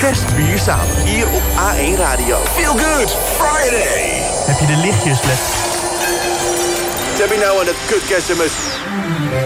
kerstvier samen. Hier op A1 Radio. Feel Good Friday. Heb je de lichtjes, Let? Wat heb je nou aan dat kut-kerstmis?